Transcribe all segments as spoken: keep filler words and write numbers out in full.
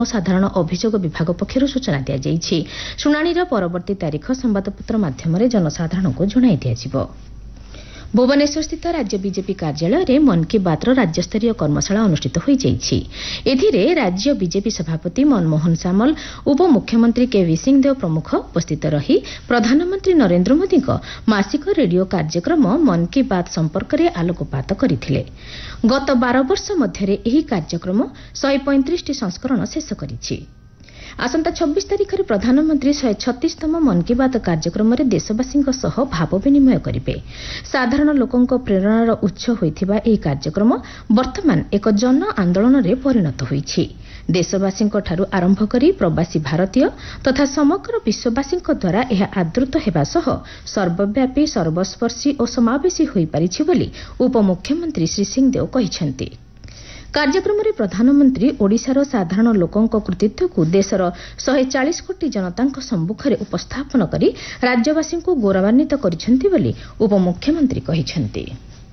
साधारण अभियोग विभाग पक्षर सूचना दिया। शुणाणीर परवर्ती तारीख संवादपत्र माध्यम जनसाधारण को जणाई दिया। भुवनेश्वर स्थित राज्य बीजेपी कार्यालय में मन की बात राज्यस्तरीय कर्मशाला अनुष्ठित हो जाइछि। एथिरे राज्य बीजेपी सभापति मनमोहन सामल, उपमुख्यमंत्री केवी सिंहदेव प्रमुख उपस्थित रही प्रधानमंत्री नरेंद्र मोदी मासिक रेडियो कार्यक्रम मन की बात संपर्क में आलोकपात करथिले। गत बारह वर्ष मध्य एही कार्यक्रम शहे पैंतीस टी संस्करण शेष करिछि। आसंता छब्बीस तारीख में प्रधानमंत्री शहे छत्तीसतम मन की बात कार्यक्रम में देशवासी भाव विनिमय करेंगे। साधारण लोकों प्रेरणार उत्स होइथिबा एही कार्यक्रम वर्तमान एक जन आंदोलन रे परिणत होइछि। देशवासी ठारू आरंभ करी प्रवासी भारतीय तथा समग्र विश्ववासी द्वारा यह आदृत हेबा सह सर्वव्यापी सर्वस्पर्शी और समावेशी होई पारिछि बोली उपमुख्यमंत्री श्री सिंहदेव कहिसेंति। कार्यक्रम में प्रधानमंत्री ओडिशार साधारण लोकों कृतित्व को देशर शहे चालीस कोटी जनता सम्मुखें उपस्थापन करी राज्यवासी को गौरवान्वित करिसेंति बोली उपमुख्यमंत्री कहिसेंति।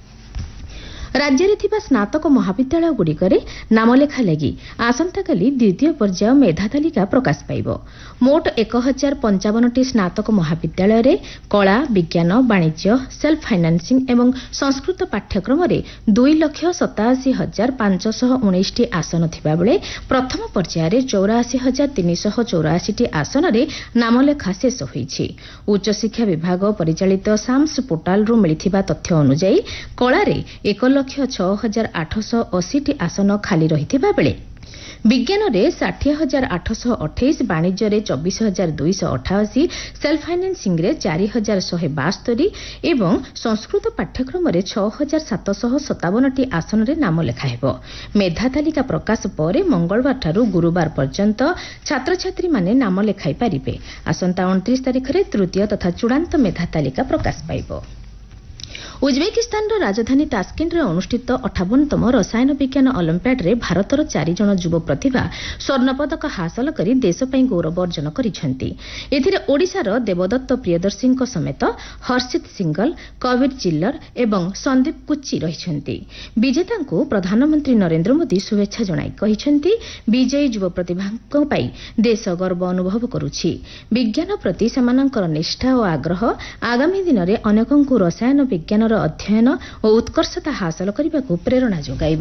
राज्य में स्नातक महाविद्यालय गुड़िकरे नामलेखा लगी आसंताकाली द्वितीय पर्याय मेधा तालिका प्रकाश पाइब। मोट एक हजार पंचावन टी स्नातक महाविद्यालय रे कला विज्ञान वाणिज्य सेल्फ फाइनान्सिंग एवं संस्कृत पाठ्यक्रम रे दुई लक्ष सताशी हजार पांचश उन्नीस टी आसन थिबा बेले प्रथम पर्याय रे चौराशी हजार तीन सौ चौराशी टी आसन रे नामलेखा शेष होईछि। उच्च शिक्षा विभाग परिचालित साम्स पोर्टाल रु मिलिथिबा तथ्य अनुसार कला रे एक लक्ष छह हजार आठश अशी टी आसन खाली रहिथिबा बेले विज्ञान रे षाठी हजार आठश अठाईस वाणिज्य रे चौबीस हजार दुईश अठाशी सेल्फ फाइनान्सिंग रे चार हजार शहे बास्तरी एवं संस्कृत पाठ्यक्रम रे छह हजार सातश सतावन टी आसन रे नाम लेखा हेबो। मेधा तालिका प्रकाश पर मंगलवार ठारू गुरुवार पर्यंत छात्र छात्री माने नाम लेखाई पारिबे। आसंता उनतीस तारीख रे तृतीय तथा चूड़ांत मेधा तालिका प्रकाश पाइबो। उज्बेकिस्तान राजधानी तास्किन रे अनुष्ठित अठावनतम रसायन विज्ञान ओलंपियाड रे भारतर चारि जन युव प्रतिभा स्वर्ण पदक हासिल करी देश पई गौरव अर्जन करिसेंति। एथिरे ओडिशार देवदत्त प्रियदर्शी समेत हर्षित सिंगल, कबीर चिल्लर एवं संदीप कुच्ची रहिसेंति। विजेतांको प्रधानमंत्री नरेंद्र मोदी शुभेच्छा जणाई कहिसेंति विजयी युव प्रतिभांको पई देश गर्व अनुभव करुछि। विज्ञान प्रति सेमानंकर निष्ठा और आग्रह आगामी दिन में अनेकंकु रसायन विज्ञान अध्ययन और उत्कर्षता हासिल करने को प्रेरणा जोगाइब।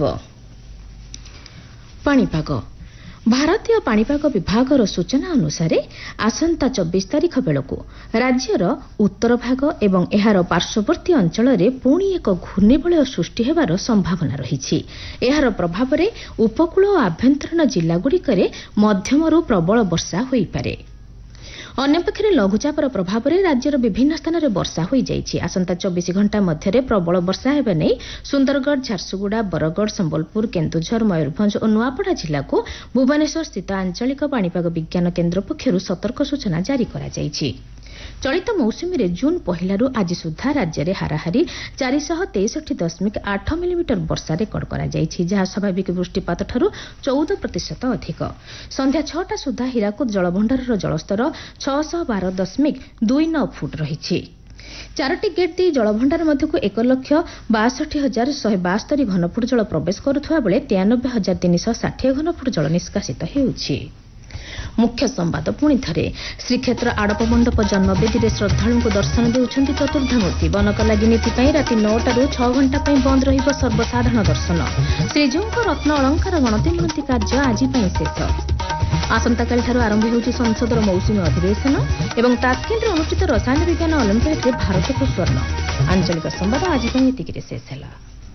पाणीपाग भारतीय पाणीपाग विभागर सूचना अनुसार आसंता चौबीस तारीख बेलू राज्यर उत्तर भाग एवं एहार पार्श्ववर्ती अंचल में पुणी एक घूर्णिबलय सृष्टि हेबार संभावना रही। एहार प्रभाव में उपकूल और आभ्यंतरीण जिलागुड़िकरे मध्यमरू प्रबल वर्षा होई पारे। अन्यपक्षे लघुचापर प्रभाव में राज्यर विभिन्न स्थान में वर्षा हो जाइछि। आसंता चौबीस घंटा मध्य प्रबल वर्षा हेबा नै सुंदरगढ़, झारसुगुड़ा, बरगढ़, संबलपुर, केन्दुझर, मयूरभंज और नुआपड़ा जिला को भुवनेश्वर स्थित आंचलिक पाणीपाग विज्ञान केन्द्र पक्षर सतर्क सूचना जारी करा जाइछि। चलित मौसुमी रे जून पहलू आज सुधा राज्य में हाराहारी चार सौ तेसठी दशमिक आठ मिलीमीटर वर्षा रेकर्ड करा जाइछि, जहाँ स्वाभाविक वृष्टिपात ठारू चौदह प्रतिशत अधिक। संध्या छटा सुधा हीराकुद जलभंडार जलस्तर छह सौ बारह दशमिक दुई नौ फुट रही। चारोटी गेट दी जलभंडार मध्यकू एक लक्ष बासठी हजार शहे बास्तरी घनफुट जल प्रवेश करुवा बेले तेयानबे हजार तीन सौ षाठी घनफुट जल निष्कासित होउछि। मुख्य संवाद पुणी थे श्रीक्षेत्र आड़प मंडप जन्मवेदी श्रद्धालु को दर्शन देउछंती चतुर्धामूर्ति। बनकलागी नीति राति नौटारू छह घंटा बंद रहिब सर्वसाधारण दर्शन। श्रीजीउଙ୍କ रत्न अलंकार गणति गणति कार्य आज शेष। आसंताकाली ठारू आरंभ होउछि संसदर मौसुमी अधिवेशन एवं तास्किन अनुष्ठित रसायन विज्ञान ओलंपियाड रे भारत को स्वर्ण। आंचलिक संवाद आज एतिकी शेष है।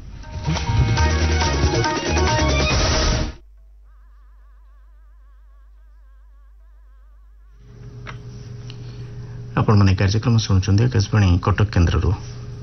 आपण माने कार्यक्रम शुणुचंदी आकाशवाणी कटक केन्द्ररू।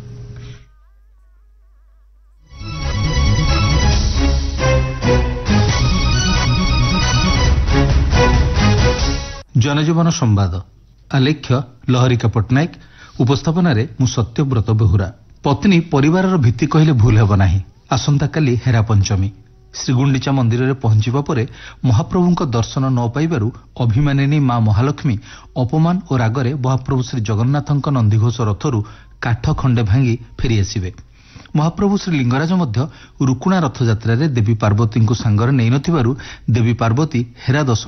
जनजीवन संवाद आलेख्य लहरिका पट्टनायक उपस्थापन मु सत्यव्रत बेहुरा। पत्नी परिवार भित्ति कहले भूल हेब नाही। आसंता काली हेरा पंचमी श्रीगुंडीचा मंदिर में पहुंचवा पर महाप्रभु दर्शन न पाइबारु अभिमानिनी मां महालक्ष्मी अपमान और रागरे महाप्रभु श्री जगन्नाथ नंदीघोष रथरू काठ खंडे भांगी फेरी आसिबे। ମହାପ୍ରଭୁ ଶ୍ରୀ ଲିଙ୍ଗରାଜ ମଧ୍ୟ ରୁକୁଣା ରଥଯାତ୍ରାରେ ଦେବୀ ପାର୍ବତୀଙ୍କୁ ସାଙ୍ଗରେ ନେଇନଥିବାରୁ ଦେବୀ ପାର୍ବତୀ ହେରା ଦଶମୀ